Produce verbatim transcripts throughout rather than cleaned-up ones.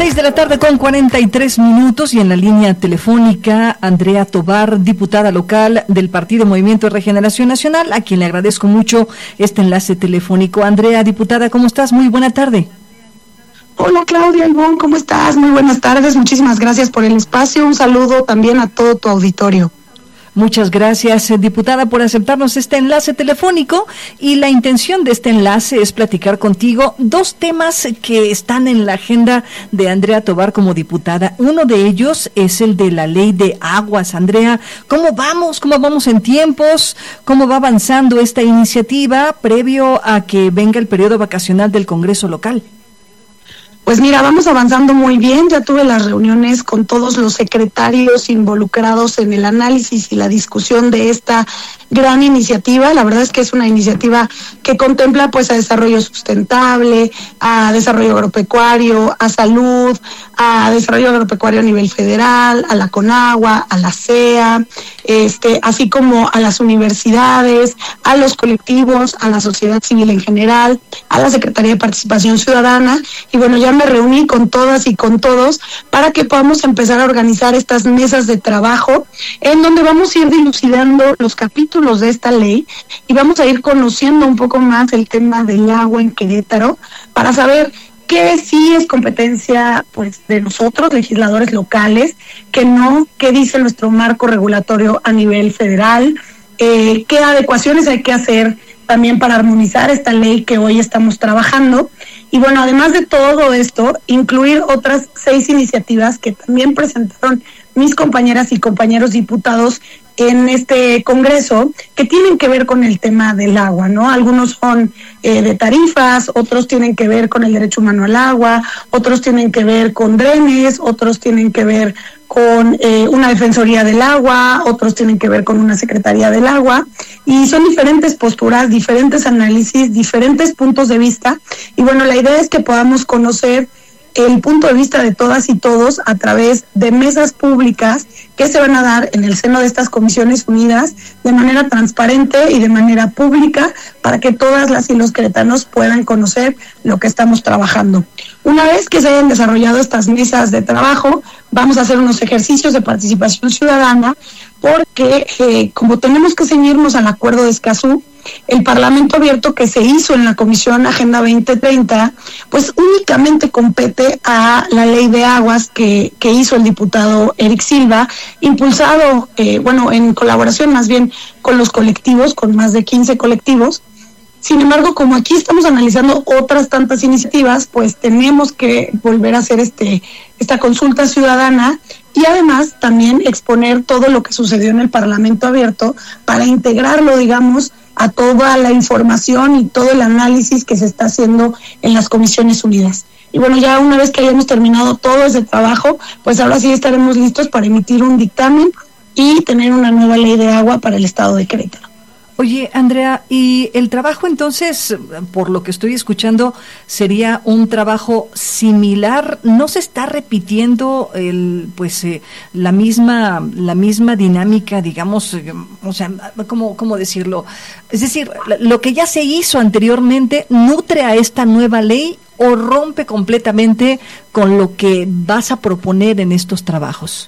seis de la tarde con cuarenta y tres minutos y en la línea telefónica Andrea Tovar, diputada local del Partido Movimiento de Regeneración Nacional, a quien le agradezco mucho este enlace telefónico. Andrea, diputada, ¿cómo estás? Muy buena tarde. Hola Claudia Albón, ¿cómo estás? Muy buenas tardes, muchísimas gracias por el espacio. Un saludo también a todo tu auditorio. Muchas gracias, diputada, por aceptarnos este enlace telefónico, y la intención de este enlace es platicar contigo dos temas que están en la agenda de Andrea Tovar como diputada. Uno de ellos es el de la ley de aguas. Andrea, ¿cómo vamos? ¿Cómo vamos en tiempos? ¿Cómo va avanzando esta iniciativa previo a que venga el periodo vacacional del Congreso local? Pues mira, vamos avanzando muy bien. Ya tuve las reuniones con todos los secretarios involucrados en el análisis y la discusión de esta gran iniciativa. La verdad es que es una iniciativa que contempla pues a desarrollo sustentable, a desarrollo agropecuario, a salud, a desarrollo agropecuario a nivel federal, a la CONAGUA, a la C E A, este, así como a las universidades, a los colectivos, a la sociedad civil en general, a la Secretaría de Participación Ciudadana. Y bueno, ya me reuní con todas y con todos para que podamos empezar a organizar estas mesas de trabajo en donde vamos a ir dilucidando los capítulos de esta ley y vamos a ir conociendo un poco más el tema del agua en Querétaro para saber qué sí es competencia pues de nosotros, legisladores locales, qué no, qué dice nuestro marco regulatorio a nivel federal, eh, qué adecuaciones hay que hacer también para armonizar esta ley que hoy estamos trabajando. Y bueno, además de todo esto, incluir otras seis iniciativas que también presentaron mis compañeras y compañeros diputados en este Congreso, que tienen que ver con el tema del agua, ¿no? Algunos son eh, de tarifas, otros tienen que ver con el derecho humano al agua, otros tienen que ver con drenes, otros tienen que ver con eh, una defensoría del agua, otros tienen que ver con una secretaría del agua, y son diferentes posturas, diferentes análisis, diferentes puntos de vista, y bueno, la idea es que podamos conocer el punto de vista de todas y todos a través de mesas públicas que se van a dar en el seno de estas comisiones unidas de manera transparente y de manera pública para que todas las y los queretanos puedan conocer lo que estamos trabajando. Una vez que se hayan desarrollado estas mesas de trabajo, vamos a hacer unos ejercicios de participación ciudadana porque eh, como tenemos que ceñirnos al acuerdo de Escazú, el Parlamento abierto que se hizo en la Comisión Agenda veinte treinta, pues únicamente compete a la ley de aguas que, que hizo el diputado Eric Silva, impulsado, eh, bueno, en colaboración más bien con los colectivos, con más de quince colectivos. Sin embargo, como aquí estamos analizando otras tantas iniciativas, pues tenemos que volver a hacer este esta consulta ciudadana y además también exponer todo lo que sucedió en el Parlamento abierto para integrarlo, digamos, a toda la información y todo el análisis que se está haciendo en las Comisiones Unidas. Y bueno, ya una vez que hayamos terminado todo ese trabajo, pues ahora sí estaremos listos para emitir un dictamen y tener una nueva ley de agua para el estado de Querétaro. Oye, Andrea, y el trabajo entonces, por lo que estoy escuchando, sería un trabajo similar. ¿No se está repitiendo el, pues, eh, la misma, la misma dinámica, digamos, eh, o sea, cómo, cómo decirlo? Es decir, lo que ya se hizo anteriormente nutre a esta nueva ley o rompe completamente con lo que vas a proponer en estos trabajos.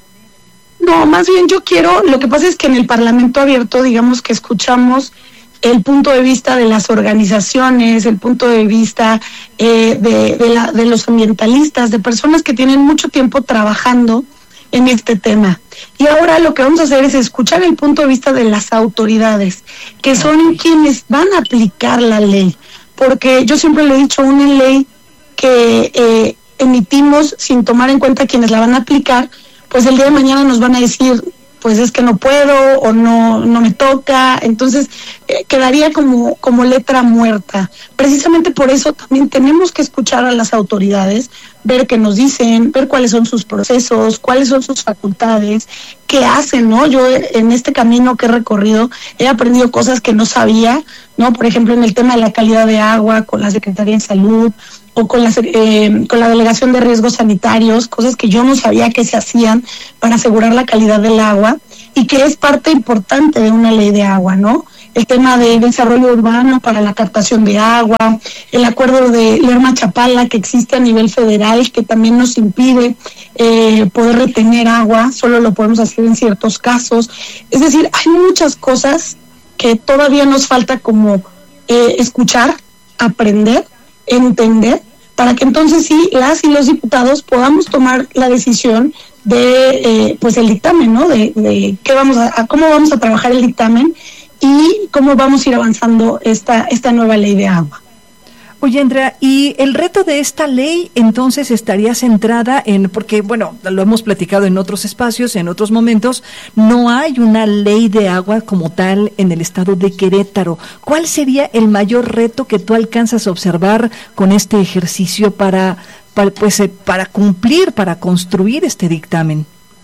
No, más bien yo quiero, lo que pasa es que en el Parlamento abierto, digamos que escuchamos el punto de vista de las organizaciones, el punto de vista eh, de, de, la, de los ambientalistas, de personas que tienen mucho tiempo trabajando en este tema. Y ahora lo que vamos a hacer es escuchar el punto de vista de las autoridades, que son quienes van a aplicar la ley. Porque yo siempre le he dicho, una ley que eh, emitimos sin tomar en cuenta quienes la van a aplicar, pues el día de mañana nos van a decir, pues es que no puedo o no no me toca, entonces eh, quedaría como como letra muerta. Precisamente por eso también tenemos que escuchar a las autoridades, ver qué nos dicen, ver cuáles son sus procesos, cuáles son sus facultades, qué hacen, ¿no? Yo en este camino que he recorrido he aprendido cosas que no sabía, ¿no? Por ejemplo, en el tema de la calidad de agua, con la Secretaría de Salud, o con la, eh, con la Delegación de Riesgos Sanitarios, cosas que yo no sabía que se hacían para asegurar la calidad del agua y que es parte importante de una ley de agua, ¿no? el tema de desarrollo urbano para la captación de agua, el acuerdo de Lerma-Chapala que existe a nivel federal, que también nos impide eh, poder retener agua, solo lo podemos hacer en ciertos casos. Es decir, hay muchas cosas que todavía nos falta como eh, escuchar, aprender, entender, para que entonces sí las y los diputados podamos tomar la decisión de eh, pues el dictamen, ¿no? De, de qué vamos a, a cómo vamos a trabajar el dictamen y cómo vamos a ir avanzando esta esta nueva ley de agua. Oye, Andrea, y el reto de esta ley entonces estaría centrada en, porque bueno, lo hemos platicado en otros espacios, en otros momentos, no hay una ley de agua como tal en el estado de Querétaro. ¿Cuál sería el mayor reto que tú alcanzas a observar con este ejercicio para, para pues eh, para cumplir, para construir este dictamen?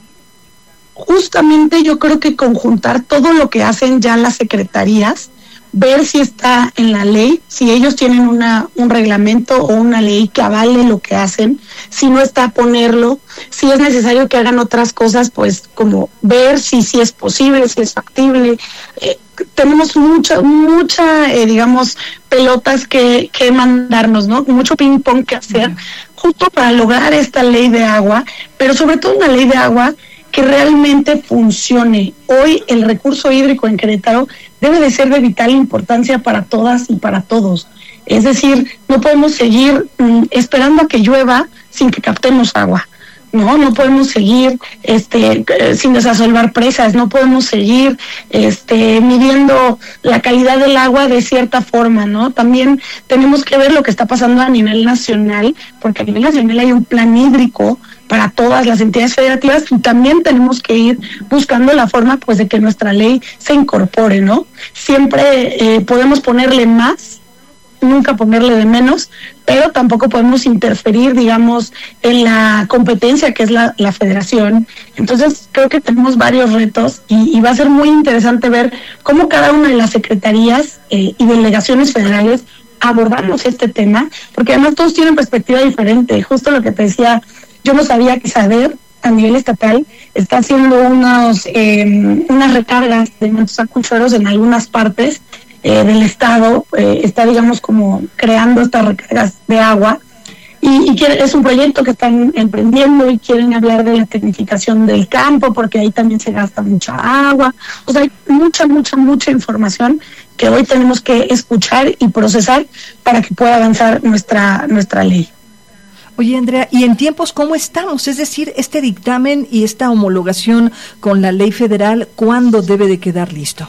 Justamente yo creo que conjuntar todo lo que hacen ya las secretarías, ver si está en la ley, si ellos tienen una un reglamento o una ley que avale lo que hacen, si no está, ponerlo, si es necesario que hagan otras cosas, pues como ver si si es posible, si es factible. Eh, tenemos mucha, mucha, eh, digamos, pelotas que, que mandarnos, ¿no? Mucho ping pong que hacer, uh-huh. justo para lograr esta ley de agua, pero sobre todo una ley de agua que realmente funcione. Hoy el recurso hídrico en Querétaro debe de ser de vital importancia para todas y para todos. Es decir, no podemos seguir mm, esperando a que llueva sin que captemos agua. No, no podemos seguir este eh, sin desasolvar presas, no podemos seguir este midiendo la calidad del agua de cierta forma, ¿no? También tenemos que ver lo que está pasando a nivel nacional, porque a nivel nacional hay un plan hídrico para todas las entidades federativas y también tenemos que ir buscando la forma pues de que nuestra ley se incorpore, ¿no? Siempre eh, podemos ponerle más, nunca ponerle de menos, pero tampoco podemos interferir, digamos, en la competencia que es la, la federación. Entonces creo que tenemos varios retos y, y va a ser muy interesante ver cómo cada una de las secretarías eh, y delegaciones federales abordamos este tema, porque además todos tienen perspectiva diferente. Justo lo que te decía, yo no sabía que saber a nivel estatal está haciendo unos eh, unas recargas de mantos acuíferos en algunas partes Eh, del estado, eh, está digamos como creando estas recargas de agua y, y quiere, es un proyecto que están emprendiendo y quieren hablar de la tecnificación del campo porque ahí también se gasta mucha agua. O sea, hay mucha, mucha, mucha información que hoy tenemos que escuchar y procesar para que pueda avanzar nuestra, nuestra ley. Oye, Andrea, ¿y en tiempos cómo estamos? Es decir, este dictamen y esta homologación con la ley federal, ¿cuándo debe de quedar listo?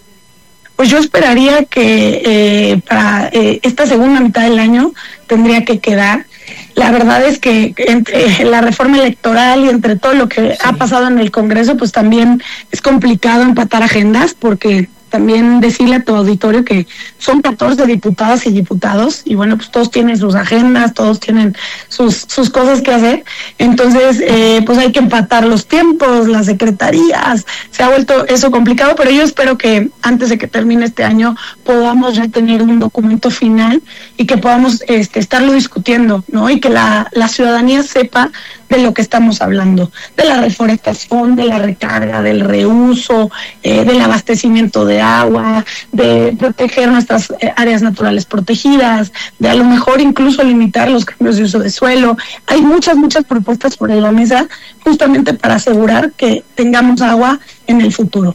Pues yo esperaría que eh, para eh, esta segunda mitad del año tendría que quedar. La verdad es que entre la reforma electoral y entre todo lo que sí. ha pasado en el Congreso, pues también es complicado empatar agendas, porque también decirle a tu auditorio que son catorce diputadas y diputados y bueno, pues todos tienen sus agendas, todos tienen sus sus cosas que hacer, entonces eh, pues hay que empatar los tiempos, las secretarías, se ha vuelto eso complicado, pero yo espero que antes de que termine este año podamos ya tener un documento final y que podamos este, estarlo discutiendo, ¿no? Y que la, la ciudadanía sepa de lo que estamos hablando, de la reforestación, de la recarga, del reuso, eh, del abastecimiento de agua, de proteger nuestras eh, áreas naturales protegidas, de a lo mejor incluso limitar los cambios de uso de suelo. Hay muchas, muchas propuestas sobre la mesa justamente para asegurar que tengamos agua en el futuro.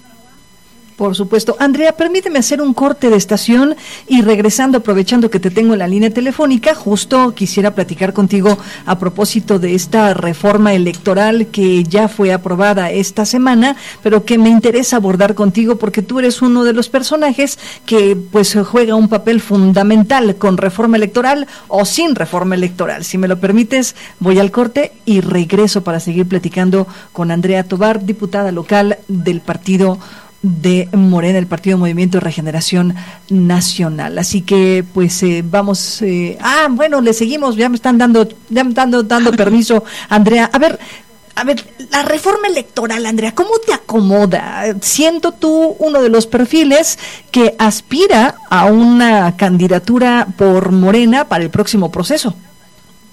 Por supuesto. Andrea, permíteme hacer un corte de estación y regresando, aprovechando que te tengo en la línea telefónica, justo quisiera platicar contigo a propósito de esta reforma electoral que ya fue aprobada esta semana, pero que me interesa abordar contigo porque tú eres uno de los personajes que pues juega un papel fundamental con reforma electoral o sin reforma electoral. Si me lo permites, voy al corte y regreso para seguir platicando con Andrea Tovar, diputada local del partido de Morena, el Partido Movimiento de Regeneración Nacional. Así que pues eh, vamos eh, ah bueno le seguimos, ya me están dando ya me están dando, dando permiso, Andrea. A ver, a ver, la reforma electoral, Andrea, ¿cómo te acomoda? Siendo tú uno de los perfiles que aspira a una candidatura por Morena para el próximo proceso.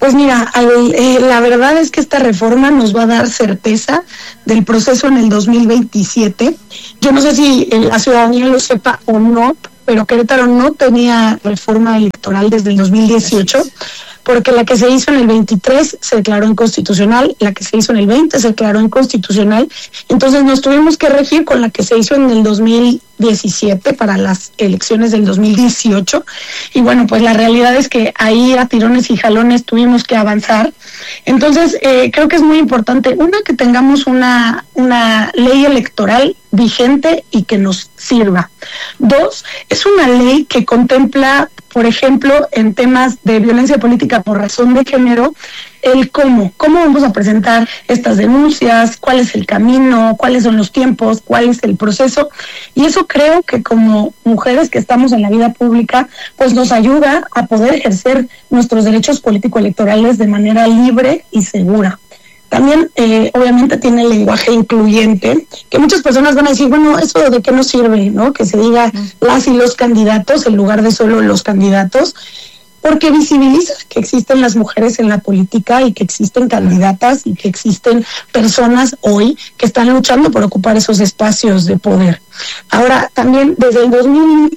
Pues mira, al, eh, la verdad es que esta reforma nos va a dar certeza del proceso en el dos mil veintisiete. Yo no sé si eh, la ciudadanía lo sepa o no, pero Querétaro no tenía reforma electoral desde el dos mil dieciocho, porque la que se hizo en el veintitrés se declaró inconstitucional, la que se hizo en el veinte se declaró inconstitucional, entonces nos tuvimos que regir con la que se hizo en el dos mil diecisiete para las elecciones del dos mil dieciocho, y bueno, pues la realidad es que ahí a tirones y jalones tuvimos que avanzar. Entonces eh, creo que es muy importante, una, que tengamos una, una ley electoral vigente y que nos sirva. Dos, es una ley que contempla, por ejemplo, en temas de violencia política por razón de género, el cómo, cómo vamos a presentar estas denuncias, cuál es el camino, cuáles son los tiempos, cuál es el proceso, y eso creo que como mujeres que estamos en la vida pública, pues nos ayuda a poder ejercer nuestros derechos político-electorales de manera libre y segura. También, eh, obviamente, tiene el lenguaje incluyente, que muchas personas van a decir, bueno, ¿eso de qué nos sirve, no? Que se diga las y los candidatos en lugar de solo los candidatos, porque visibiliza que existen las mujeres en la política y que existen candidatas y que existen personas hoy que están luchando por ocupar esos espacios de poder. Ahora, también desde el dos mil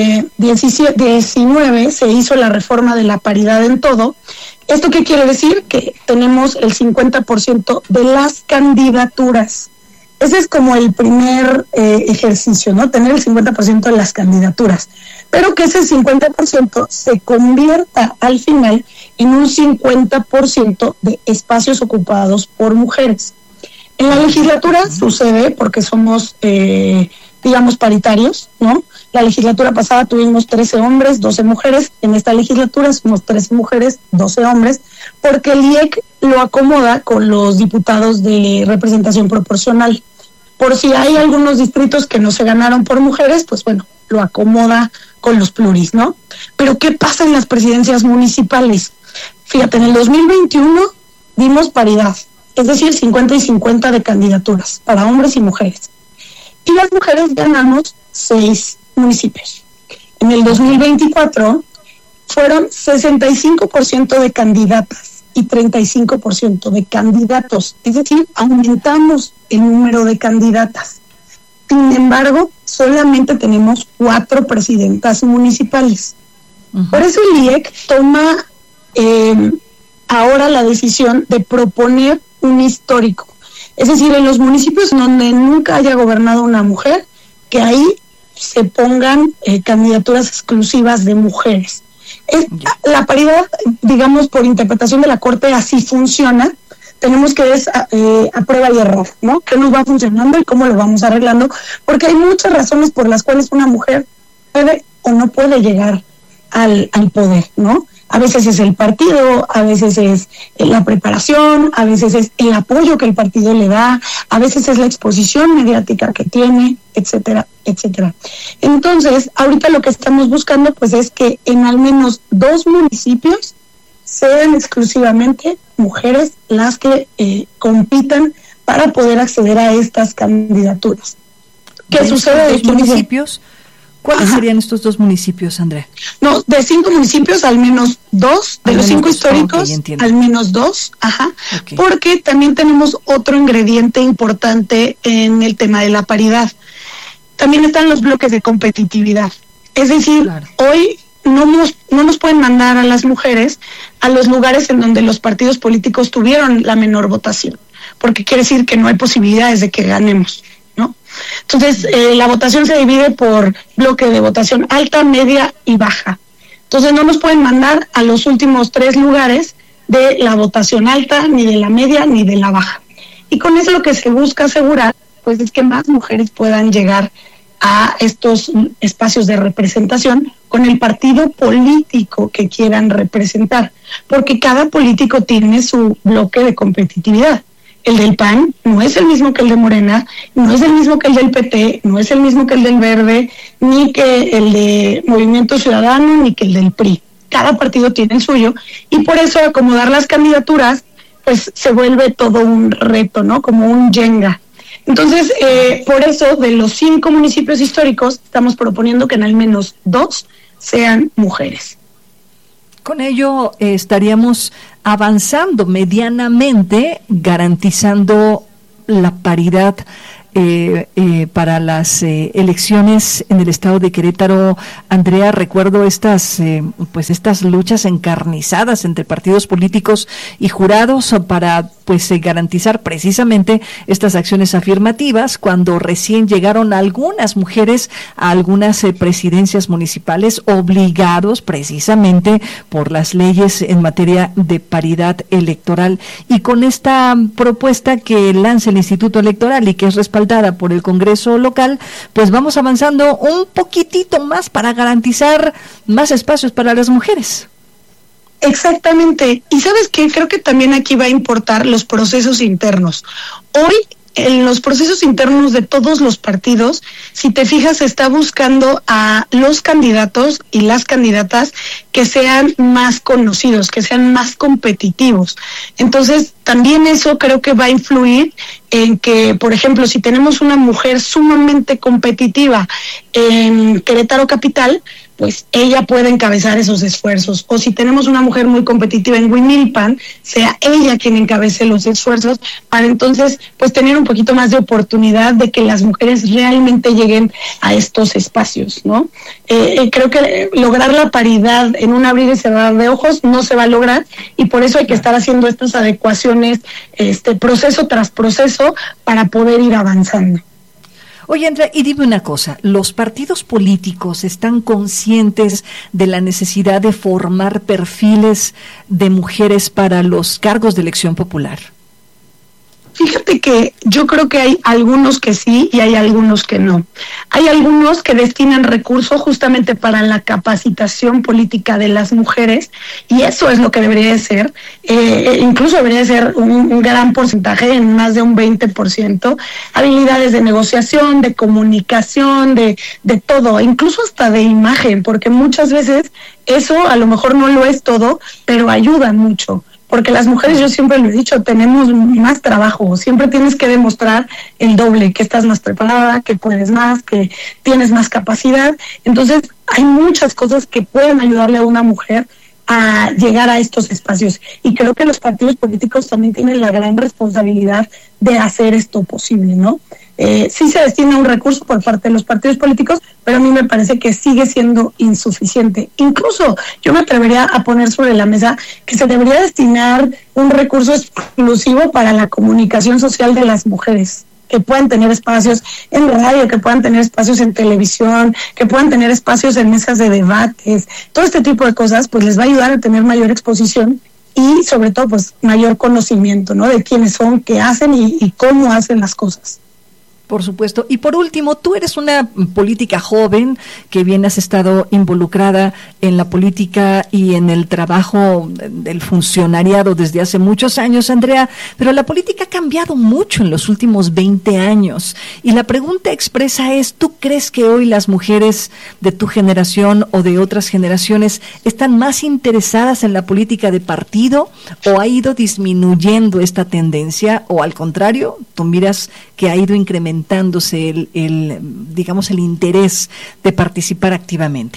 diecinueve se hizo la reforma de la paridad en todo. ¿Esto qué quiere decir? Que tenemos el cincuenta por ciento de las candidaturas. Ese es como el primer eh, ejercicio, ¿no? Tener el cincuenta por ciento de las candidaturas. Pero que ese cincuenta por ciento se convierta al final en un cincuenta por ciento de espacios ocupados por mujeres. En la legislatura sucede porque somos, eh, digamos, paritarios, ¿no? La legislatura pasada tuvimos trece hombres, doce mujeres. En esta legislatura somos trece mujeres, doce hombres, porque el I E C lo acomoda con los diputados de representación proporcional. Por si hay algunos distritos que no se ganaron por mujeres, pues bueno, lo acomoda con los pluris, ¿no? Pero ¿qué pasa en las presidencias municipales? Fíjate, en el dos mil veintiuno dimos paridad, es decir, cincuenta y cincuenta de candidaturas para hombres y mujeres. Y las mujeres ganamos seis municipios. En el dos mil veinticuatro fueron sesenta y cinco por ciento de candidatas y treinta y cinco por ciento de candidatos, es decir, aumentamos el número de candidatas. Sin embargo, solamente tenemos cuatro presidentas municipales. Uh-huh. Por eso el I E C toma eh, ahora la decisión de proponer un histórico. Es decir, en los municipios donde nunca haya gobernado una mujer, que ahí se pongan eh, candidaturas exclusivas de mujeres. Es, la paridad, digamos, por interpretación de la Corte, así funciona. Tenemos que es eh, a prueba y error, ¿no? ¿Qué nos va funcionando y cómo lo vamos arreglando? Porque hay muchas razones por las cuales una mujer puede o no puede llegar al, al poder, ¿no? A veces es el partido, a veces es la preparación, a veces es el apoyo que el partido le da, a veces es la exposición mediática que tiene, etcétera, etcétera. Entonces, ahorita lo que estamos buscando pues es que en al menos dos municipios sean exclusivamente mujeres las que eh, compitan para poder acceder a estas candidaturas. ¿Qué sucede? ¿De municipios? ¿Cuáles Ajá. serían estos dos municipios, Andrea? No, de cinco municipios, al menos dos, de al los cinco dos. históricos, okay, al menos dos, ajá, okay. Porque también tenemos otro ingrediente importante en el tema de la paridad. También están los bloques de competitividad. Es decir, claro. hoy no nos, no nos pueden mandar a las mujeres a los lugares en donde los partidos políticos tuvieron la menor votación, porque quiere decir que no hay posibilidades de que ganemos, ¿no? Entonces, eh, la votación se divide por bloque de votación alta, media y baja. Entonces, no nos pueden mandar a los últimos tres lugares de la votación alta, ni de la media, ni de la baja. Y con eso lo que se busca asegurar, pues, es que más mujeres puedan llegar a estos espacios de representación con el partido político que quieran representar, porque cada político tiene su bloque de competitividad. El del P A N no es el mismo que el de Morena, no es el mismo que el del P T, no es el mismo que el del Verde, ni que el de Movimiento Ciudadano, ni que el del P R I. Cada partido tiene el suyo, y por eso acomodar las candidaturas, pues se vuelve todo un reto, ¿no? Como un Jenga. Entonces, eh, por eso, de los cinco municipios históricos, estamos proponiendo que en al menos dos sean mujeres. Con ello eh, estaríamos avanzando medianamente, garantizando la paridad Eh, eh, para las eh, elecciones en el estado de Querétaro. Andrea, recuerdo estas eh, pues estas luchas encarnizadas entre partidos políticos y jurados para pues eh, garantizar precisamente estas acciones afirmativas cuando recién llegaron algunas mujeres a algunas eh, presidencias municipales, obligados precisamente por las leyes en materia de paridad electoral. Y con esta propuesta que lanza el Instituto Electoral y que es respaldada por el Congreso local, pues vamos avanzando un poquitito más para garantizar más espacios para las mujeres. Exactamente. Y ¿sabes qué? Creo que también aquí va a importar los procesos internos. Hoy, en los procesos internos de todos los partidos, si te fijas, se está buscando a los candidatos y las candidatas que sean más conocidos, que sean más competitivos. Entonces, también eso creo que va a influir en que, por ejemplo, si tenemos una mujer sumamente competitiva en Querétaro Capital, pues ella puede encabezar esos esfuerzos. O si tenemos una mujer muy competitiva en Huimilpan, sea ella quien encabece los esfuerzos para entonces pues tener un poquito más de oportunidad de que las mujeres realmente lleguen a estos espacios, ¿no? Eh, creo que lograr la paridad en un abrir y cerrar de ojos no se va a lograr, y por eso hay que estar haciendo estas adecuaciones, este proceso tras proceso, para poder ir avanzando. Oye, Andrea, y dime una cosa, ¿los partidos políticos están conscientes de la necesidad de formar perfiles de mujeres para los cargos de elección popular? Fíjate que yo creo que hay algunos que sí y hay algunos que no. Hay algunos que destinan recursos justamente para la capacitación política de las mujeres, y eso es lo que debería de ser, eh, incluso debería de ser un, un gran porcentaje, en más de un veinte por ciento, habilidades de negociación, de comunicación, de, de todo, incluso hasta de imagen, porque muchas veces eso a lo mejor no lo es todo, pero ayuda mucho. Porque las mujeres, yo siempre lo he dicho, tenemos más trabajo, siempre tienes que demostrar el doble, que estás más preparada, que puedes más, que tienes más capacidad. Entonces, hay muchas cosas que pueden ayudarle a una mujer a llegar a estos espacios. Y creo que los partidos políticos también tienen la gran responsabilidad de hacer esto posible, ¿no? Eh, sí se destina un recurso por parte de los partidos políticos, pero a mí me parece que sigue siendo insuficiente. Incluso yo me atrevería a poner sobre la mesa que se debería destinar un recurso exclusivo para la comunicación social de las mujeres, que puedan tener espacios en radio, que puedan tener espacios en televisión, que puedan tener espacios en mesas de debates. Todo este tipo de cosas pues les va a ayudar a tener mayor exposición y sobre todo pues mayor conocimiento, ¿no? De quiénes son, qué hacen y, y cómo hacen las cosas. Por supuesto. Y por último, tú eres una política joven que bien has estado involucrada en la política y en el trabajo del funcionariado desde hace muchos años, Andrea, pero la política ha cambiado mucho en los últimos veinte años. Y la pregunta expresa es, ¿tú crees que hoy las mujeres de tu generación o de otras generaciones están más interesadas en la política de partido, o ha ido disminuyendo esta tendencia, o al contrario, tú miras que ha ido incrementando el, el, digamos, el interés de participar activamente?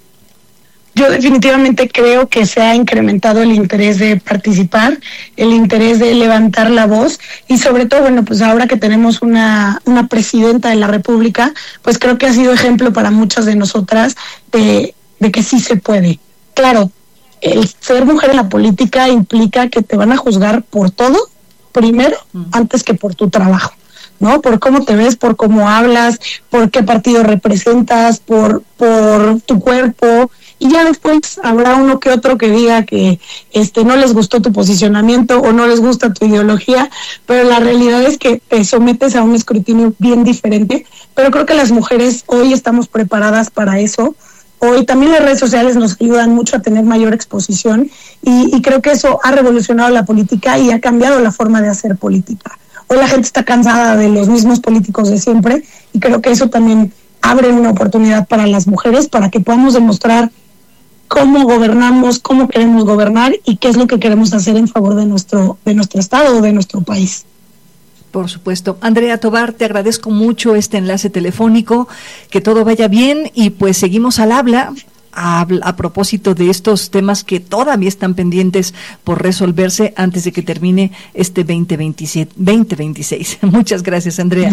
Yo definitivamente creo que se ha incrementado el interés de participar, el interés de levantar la voz, y sobre todo, bueno, pues ahora que tenemos una, una presidenta de la República, pues creo que ha sido ejemplo para muchas de nosotras de, de que sí se puede. Claro, el ser mujer en la política implica que te van a juzgar por todo, primero, mm. antes que por tu trabajo, ¿no? Por cómo te ves, por cómo hablas, por qué partido representas, por por tu cuerpo, y ya después habrá uno que otro que diga que este no les gustó tu posicionamiento o no les gusta tu ideología, pero la realidad es que te sometes a un escrutinio bien diferente. Pero creo que las mujeres hoy estamos preparadas para eso. Hoy también las redes sociales nos ayudan mucho a tener mayor exposición, y, y creo que eso ha revolucionado la política y ha cambiado la forma de hacer política. Hoy la gente está cansada de los mismos políticos de siempre, y creo que eso también abre una oportunidad para las mujeres, para que podamos demostrar cómo gobernamos, cómo queremos gobernar y qué es lo que queremos hacer en favor de nuestro, de nuestro estado o de nuestro país. Por supuesto. Andrea Tovar, te agradezco mucho este enlace telefónico, que todo vaya bien, y pues seguimos al habla a, a propósito de estos temas que todavía están pendientes por resolverse antes de que termine este veinte veintisiete, veinte veintiséis. Muchas gracias, Andrea.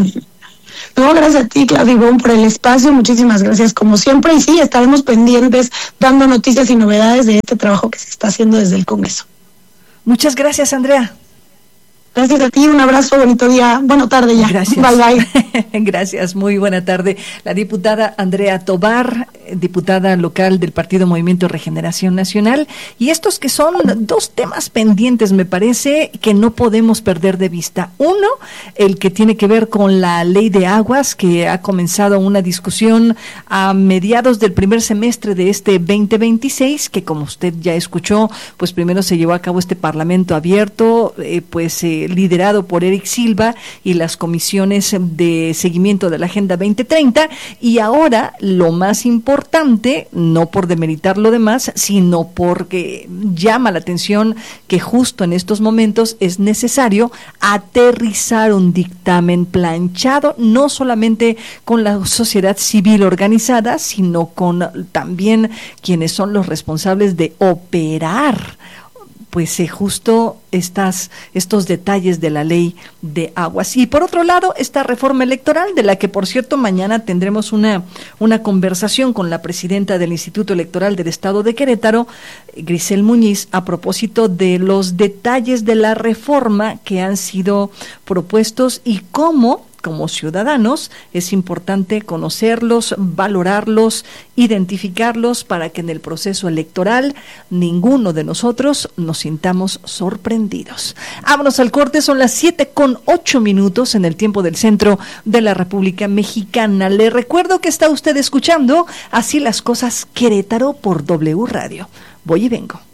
No, gracias a ti, Claudia Ivonne, por el espacio. Muchísimas gracias, como siempre. Y sí, estaremos pendientes dando noticias y novedades de este trabajo que se está haciendo desde el Congreso. Muchas gracias, Andrea. Gracias a ti, un abrazo, bonito día, buena tarde ya. Gracias. Bye, bye. Gracias, muy buena tarde. La diputada Andrea Tobar, diputada local del Partido Movimiento Regeneración Nacional, y estos que son dos temas pendientes, me parece, que no podemos perder de vista. Uno, el que tiene que ver con la ley de aguas, que ha comenzado una discusión a mediados del primer semestre de este veinte veintiséis, que como usted ya escuchó, pues primero se llevó a cabo este parlamento abierto, eh, pues eh, liderado por Eric Silva y las comisiones de seguimiento de la Agenda veinte treinta, y ahora lo más importante, no por demeritar lo demás, sino porque llama la atención que justo en estos momentos es necesario aterrizar un dictamen planchado, no solamente con la sociedad civil organizada, sino con también quienes son los responsables de operar pues eh, justo estas, estos detalles de la ley de aguas. Y por otro lado, esta reforma electoral, de la que por cierto mañana tendremos una, una conversación con la presidenta del Instituto Electoral del Estado de Querétaro, Grisel Muñiz, a propósito de los detalles de la reforma que han sido propuestos y cómo, como ciudadanos, es importante conocerlos, valorarlos, identificarlos para que en el proceso electoral ninguno de nosotros nos sintamos sorprendidos. Vámonos al corte, son las siete con ocho minutos en el tiempo del centro de la República Mexicana. Le recuerdo que está usted escuchando Así las Cosas Querétaro por W Radio. Voy y vengo.